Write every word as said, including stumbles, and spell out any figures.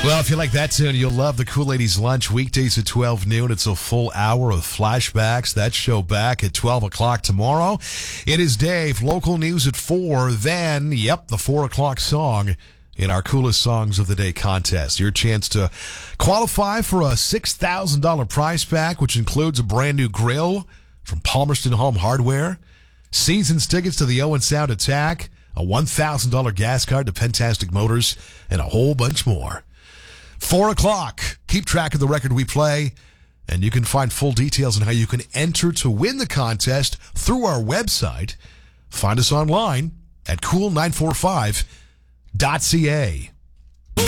Well, if you like that tune, you'll love the Cool Ladies Lunch weekdays at twelve noon. It's a full hour of flashbacks. That show back at twelve o'clock tomorrow. It is Dave. Local news at four. Then, yep, the four o'clock song in our Coolest Songs of the Day contest. Your chance to qualify for a six thousand dollars prize pack, which includes a brand new grill from Palmerston Home Hardware, season's tickets to the Owen Sound Attack, a one thousand dollars gas card to Pentastic Motors, and a whole bunch more. Four o'clock. Keep track of the record we play, and you can find full details on how you can enter to win the contest through our website. Find us online at cool nine four five dot c a.